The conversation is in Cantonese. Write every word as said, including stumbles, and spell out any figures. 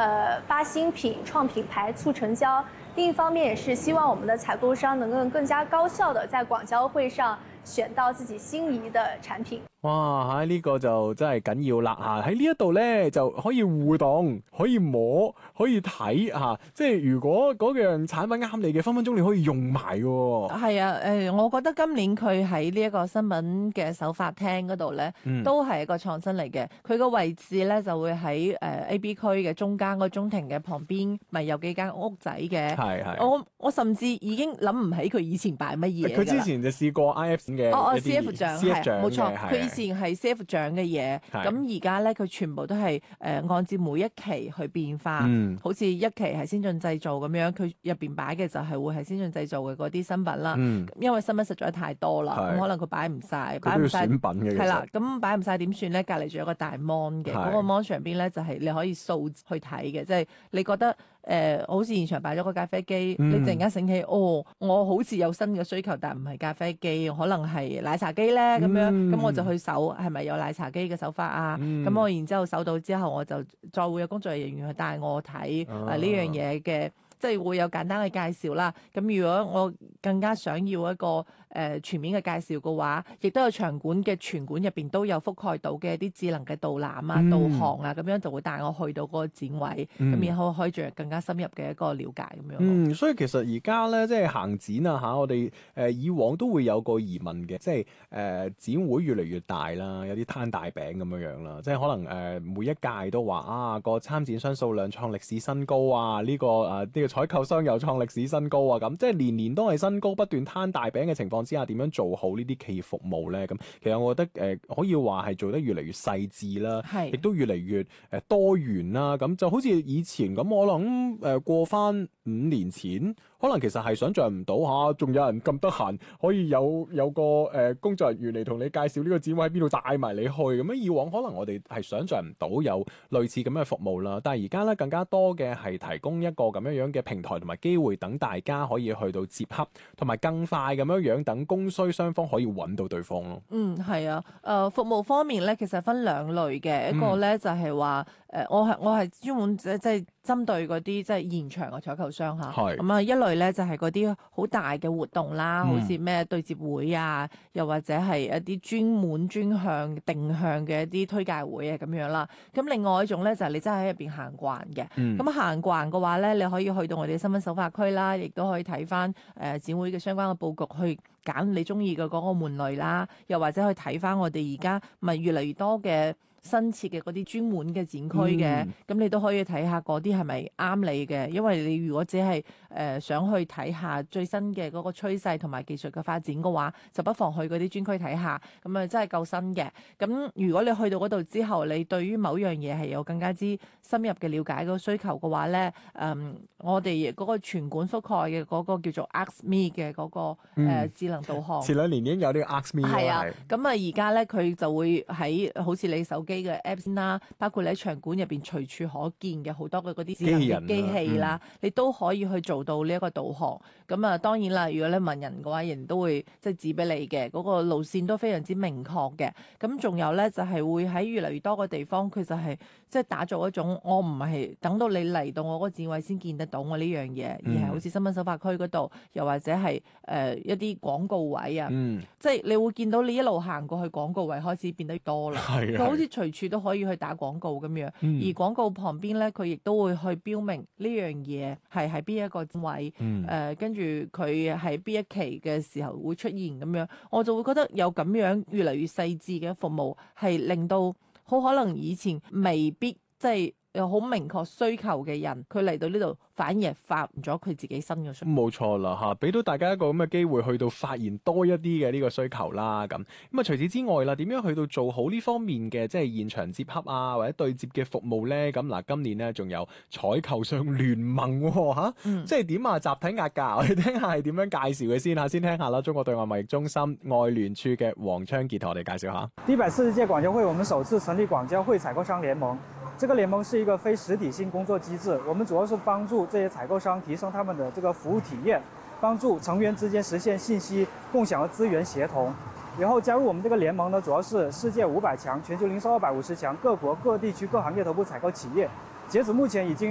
呃发新品、创品牌、促成交。另一方面，也是希望我们的采购商能够更加高效的在廣交會上選到自己心儀的產品。 哇！喺、這、呢個就真係緊要啦嚇！喺呢一度咧就可以互動，可以摸，可以睇嚇、啊。即係如果嗰樣產品啱你嘅，分分鐘你可以用埋喎。 係啊，誒、呃，我覺得今年佢喺呢一個新聞嘅首發廳嗰度咧，嗯、都係一個創新嚟嘅。佢個位置咧就會喺誒、呃、A B 區嘅中間個中庭嘅旁邊，咪有幾間屋仔嘅。係係。我我甚至已經諗唔起佢以前擺乜嘢。 佢之前就試過 I F 嘅。 哦哦，C F 獎係冇錯，佢以前係 C F 獎嘅嘢，咁而家咧佢全部都係誒、呃、按照每一期去變化，嗯、好似一期係先進製造咁樣，佢入邊擺嘅就係會係先進製造嘅嗰啲新品啦。嗯、因為新品實在太多啦，咁可能佢擺唔晒，擺唔晒，係啦，咁擺唔晒點算咧？隔離仲有個大 mon 嘅，嗰個 mon 上邊咧就係你可以掃去睇嘅，即係你覺得。誒、呃，好似現場擺咗個咖啡機，嗯、你突然間醒起，哦，我好似有新嘅需求，但唔係咖啡機，可能係奶茶機咧咁樣，咁、嗯、我就去搜係咪有奶茶機嘅手法啊？咁、嗯、我然之後搜到之後，我就再會有工作人員去帶我睇誒呢樣嘢嘅。即係會有簡單嘅介紹啦。咁如果我更加想要一個誒、呃、全面嘅介紹嘅話，亦都有場館嘅全館入邊都有覆蓋到嘅一啲智能嘅導覽啊、嗯、導航啊，咁樣就會帶我去到嗰個展位，咁、嗯、然後可以進入更加深入嘅一個了解咁樣。 嗯，所以其實而家咧，即係行展啊嚇，我哋誒、呃、以往都會有個疑問嘅，即係誒、呃、展會越嚟越大啦，有啲攤大餅咁樣樣啦，即係可能誒、呃、每一屆都話啊個參展商數量創歷史新高啊，呢、這個誒呢、啊這個採購商又創歷史新高啊，咁即係年年都係新高，不斷攤大餅嘅情況之下，點樣做好呢啲企業服務咧？咁其實我覺得誒、呃、可以話係做得越嚟越細緻啦，亦都越嚟越誒多元啦。咁就好似以前咁，我諗誒過翻五年前，可能其實係想象唔到吓，仲有人咁得閒可以有有個誒、呃、工作人員嚟同你介紹呢個展位喺邊度，帶埋你去咁樣。以往可能我哋係想象唔到有類似咁嘅服務啦，但係而家咧更加多嘅係提供一個咁樣樣嘅平台同埋機會，等大家可以去到接洽，同埋更快咁樣樣，等供需雙方可以揾到對方咯。 嗯，係啊，誒、呃、服務方面咧，其實分兩類嘅，一個咧就係話誒，我係我係專門即即係針對嗰啲即係現場嘅採購商嚇，咁啊是、嗯、一類咧就係嗰啲好大嘅活動啦，嗯、好似咩對接會啊，又或者係一啲專門專向定向嘅一啲推介會啊咁樣啦。咁另外一種咧就係、是、你真係喺入邊行慣嘅，咁、嗯、行慣嘅話咧，你可以去到我哋新聞首發區啦，亦都可以睇翻誒展會嘅相關嘅佈局，去揀你中意嘅嗰個門類啦，又或者去睇翻我哋而家咪越嚟越多嘅新設嘅嗰啲專門嘅展區嘅，咁、嗯、你都可以睇下嗰啲係咪啱你嘅，因為你如果只係誒、呃、想去睇下最新嘅嗰個趨勢同埋技術嘅發展嘅話，就不妨去嗰啲專區睇下，咁啊真係夠新嘅。咁如果你去到嗰度之後，你對於某樣嘢係有更加之深入嘅了解個需求嘅話咧，誒、嗯，我哋嗰個全館覆蓋嘅嗰個叫做 Ask Me 嘅嗰、那個誒、嗯呃、智能導航。 前兩年已經有呢個 Ask Me 啦。係啊， 咁啊而家咧佢就會喺好似你手機嘅 Apps 啦，包括你喺場館入邊隨處可見嘅好多嘅嗰啲智能嘅機器啦，嗯、你都可以去做到呢一個導航。咁啊，當然啦，如果你問人嘅話，人都會即係指俾你嘅，嗰、那個路線都非常之明確嘅。咁仲有咧，就係、是、會喺越嚟越多嘅地方，佢就係即係打造一種我唔係等到你嚟到我嗰個展位先見得到我呢樣嘢，嗯、而係好似新聞首發區嗰度，又或者係誒、呃、一啲廣告位啊，嗯、即係你會見到你一路行過去廣告位開始變得多啦，佢好似隨處都可以去打廣告咁樣，嗯、而廣告旁邊咧，佢亦都會去標明呢樣嘢係喺邊一個位，誒、嗯呃，跟住佢喺邊一期嘅時候會出現咁樣，我就會覺得有咁樣越嚟越細緻嘅服務，係令到好可能以前未必即係有好明確需求嘅人，佢嚟到呢度反而係發現咗佢自己新嘅需求。冇錯啦嚇，俾到大家一個咁嘅機會去到發現多一啲嘅呢個需求啦咁。咁啊除此之外啦，點樣去到做好呢方面嘅即係現場接洽啊或者對接嘅服務咧？咁嗱，今年咧仲有採購商聯盟喎嚇，嗯、即係點啊？集體壓價，我哋聽下係點樣介紹嘅先嚇，先聽下啦。中國對外貿易中心外聯處嘅黃昌傑同我哋介紹下。 第一百四十屆廣交會，我們首次成立廣交會採購商聯盟。這個聯盟是一個非實體性工作機制，我們主要是幫助這些採購商提升他們的這個服務體驗，幫助成員之間實現信息共享和資源協同。然後加入我們這個聯盟呢，主要是世界五百強、全球零售二百五十強各國各地區各行業頭部採購企業。截止目前已經有